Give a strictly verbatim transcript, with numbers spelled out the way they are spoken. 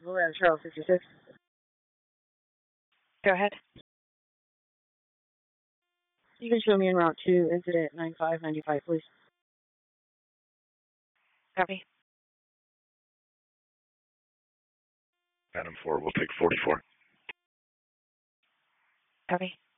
Atlanta, Charles fifty-six. Go ahead. You can show me en route to incident nine five nine five, please. Copy. Adam four, we'll take forty-four. Copy.